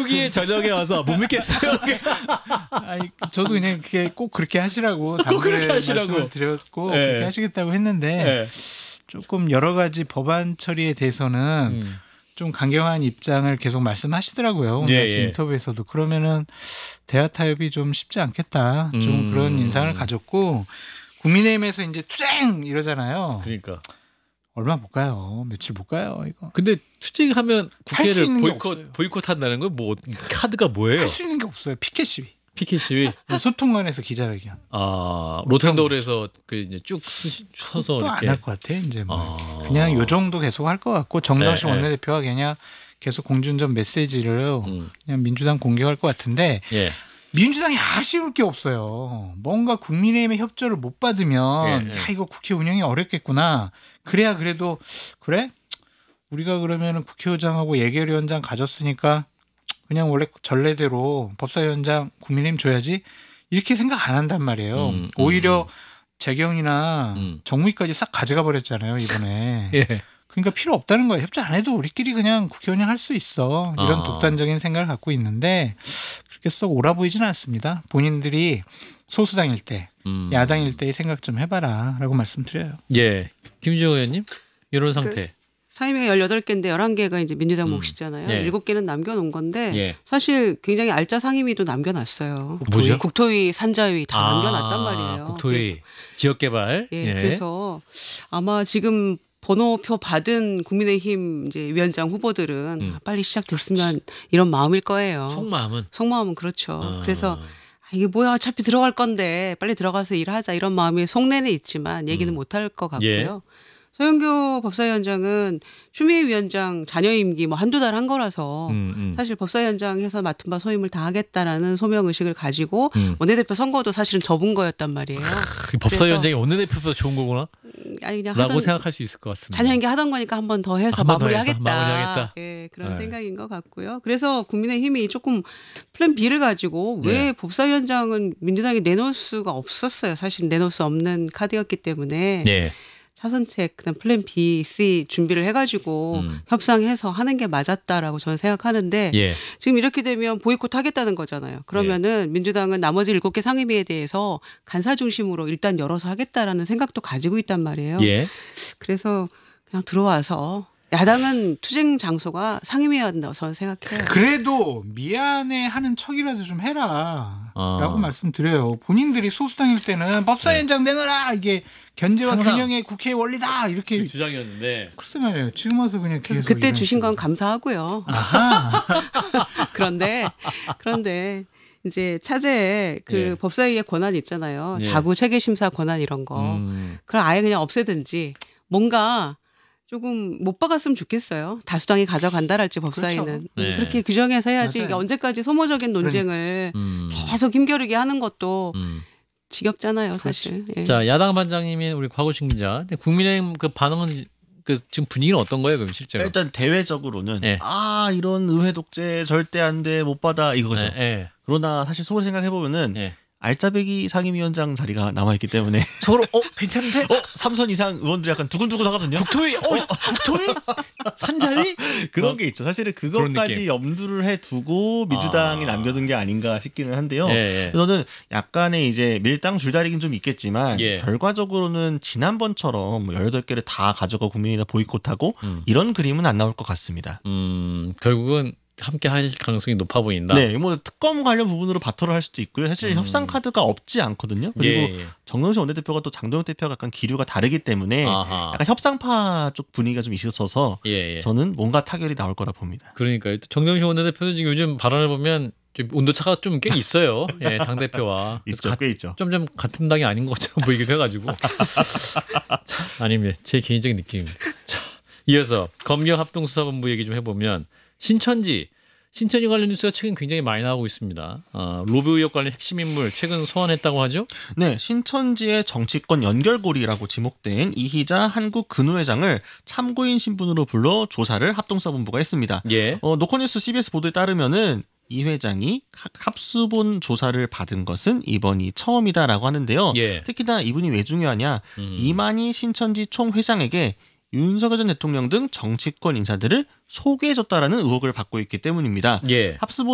12기에 저녁에 와서 못 믿겠어요. 아니, 저도 그냥 그게 꼭 그렇게 하시라고 꼭 그렇게 당부를 하시라고. 말씀을 드렸고 네. 그렇게 하시겠다고 했는데 네. 조금 여러 가지 법안 처리에 대해서는 좀 강경한 입장을 계속 말씀하시더라고요. 오늘 아침 인터뷰에서도. 그러면은 대화 타협이 좀 쉽지 않겠다. 좀 그런 인상을 가졌고 국민의힘에서 이제 투쟁 이러잖아요. 그러니까 얼마 못 가요. 며칠 못 가요. 이거. 근데 투쟁하면 할수 국회를 있는 게 없어요. 보이콧한다는 건 뭐 카드가 뭐예요? 할 수 있는 게 없어요. 피켓 시위. 피켓 시위. 소통관에서 기자회견. 아 로텐더울에서 그 이제 쭉 서서 또 안 이렇게 할 것 같아. 이제 뭐 그냥 요 정도 계속 할 것 같고 정당식 원내대표가 그냥 계속 공중전 메시지를 그냥 민주당 공격할 것 같은데 예. 민주당이 아쉬울 게 없어요. 뭔가 국민의힘의 협조를 못 받으면 야 이거 국회 운영이 어렵겠구나. 그래야 그래도 그래? 우리가 그러면 국회의장하고 예결위원장 가졌으니까 그냥 원래 전례대로 법사위원장 국민의힘 줘야지 이렇게 생각 안 한단 말이에요. 오히려 재경이나 정무위까지 싹 가져가 버렸잖아요 이번에. 예. 그러니까 필요 없다는 거예요. 협조 안 해도 우리끼리 그냥 국회 운영 할 수 있어. 이런 독단적인 생각을 갖고 있는데 그렇게 썩 옳아 보이지는 않습니다. 본인들이 소수당일 때, 야당일 때의 생각 좀 해봐라 라고 말씀드려요. 예. 김지호 의원님 이런 상태. 상임위가 18개인데 11개가 이제 민주당 몫이잖아요. 7개는 남겨놓은 건데 사실 굉장히 알짜 상임위도 남겨놨어요. 뭐죠? 국토위, 산자위 다 남겨놨단 말이에요. 국토위, 지역개발. 그래서 아마 지금 번호표 받은 국민의힘 이제 위원장 후보들은 빨리 시작됐으면 이런 마음일 거예요. 속마음은 그렇죠. 그래서 이게 뭐야 어차피 들어갈 건데 빨리 들어가서 일하자 이런 마음이 속내는 있지만 얘기는 못할 것 같고요. 서영교 법사위원장은 추미애 위원장 자녀 임기 뭐 한두 달 한 거라서 사실 법사위원장에서 맡은 바 소임을 다 하겠다라는 소명 의식을 가지고 원내대표 선거도 사실은 접은 거였단 말이에요. 법사위원장이 원내대표보다 좋은 거구나? 아니 그냥 라고 생각할 수 있을 것 같습니다. 자녀 임기 하던 거니까 한 번 더 해서 마무리하겠다. 마무리하겠다. 예, 그런 생각인 것 같고요. 그래서 국민의힘이 조금 플랜 B를 가지고 왜 법사위원장은 민주당이 내놓을 수가 없었어요. 사실 내놓을 수 없는 카드였기 때문에. 차선책, 그다음 플랜 B, C 준비를 해가지고 협상해서 하는 게 맞았다라고 저는 생각하는데 지금 이렇게 되면 보이콧 하겠다는 거잖아요. 그러면은 민주당은 나머지 7개 상임위에 대해서 간사 중심으로 일단 열어서 하겠다라는 생각도 가지고 있단 말이에요. 그래서 그냥 들어와서 야당은 투쟁 장소가 상임위여야 한다고 저는 생각해요. 그래도 미안해하는 척이라도 좀 해라 라고 말씀드려요. 본인들이 소수당일 때는 법사위원장 내놔라 이게 견제와 균형의 국회의 원리다 이렇게 그 주장이었는데 글쎄 말이에요. 지금 와서 그냥 계속 그때 주신 건 감사하고요. 그런데 이제 차제에 그 법사위의 권한 있잖아요. 자구 체계 심사 권한 이런 거. 그걸 아예 그냥 없애든지 뭔가 조금 못 박았으면 좋겠어요. 다수당이 가져간다랄지 법사위는. 그렇죠. 그렇게 규정해서 해야지. 그러니까 언제까지 소모적인 논쟁을 계속 힘겨루게 하는 것도 지겹잖아요, 사실. 그렇죠. 자, 야당 반장님인 우리 곽우신 기자, 국민의힘 그 반응은 그 지금 분위기는 어떤 거예요, 그럼 실제로? 일단 대외적으로는 이런 의회 독재 절대 안 돼, 못 받아 이거죠. 그러나 사실 속으로 생각해 보면은. 알짜배기 상임위원장 자리가 남아있기 때문에 서로 괜찮은데? 3선 이상 의원들이 약간 두근두근 하거든요. 국토위? 국토위? 산자위? 그런 게 있죠. 사실은 그것까지 염두를 해두고 민주당이 남겨둔 게 아닌가 싶기는 한데요. 저는 약간의 이제 밀당 줄다리기는 좀 있겠지만 결과적으로는 지난번처럼 18개를 다 가져가 국민이나 보이콧하고 이런 그림은 안 나올 것 같습니다. 결국은 함께 할 가능성이 높아 보인다. 네, 뭐 특검 관련 부분으로 바터를 할 수도 있고요. 사실 협상 카드가 없지 않거든요. 그리고 정동실 원내대표가 또 장동혁 대표가 약간 기류가 다르기 때문에 약간 협상파 쪽 분위기가 좀 있어서 저는 뭔가 타결이 나올 거라 봅니다. 그러니까요. 정동실 원내대표는 지금 요즘 발언을 보면 온도차가 좀 꽤 있어요. 당 대표와 있죠, 꽤 있죠. 좀 같은 당이 아닌 것처럼 보이기도 해가지고. 아닙니다. 제 개인적인 느낌입니다. 자, 이어서 검경합동수사본부 얘기 좀 해보면. 신천지 관련 뉴스가 최근 굉장히 많이 나오고 있습니다. 로비 의혹 관련 핵심 인물 최근 소환했다고 하죠? 네, 신천지의 정치권 연결고리라고 지목된 이희자 한국근우회장을 참고인 신분으로 불러 조사를 합동수사본부가 했습니다. 노컷뉴스 CBS 보도에 따르면은 이 회장이 합수본 조사를 받은 것은 이번이 처음이다라고 하는데요. 특히나 이분이 왜 중요하냐? 이만희 신천지 총회장에게 윤석열 전 대통령 등 정치권 인사들을 소개해줬다라는 의혹을 받고 있기 때문입니다. 합수본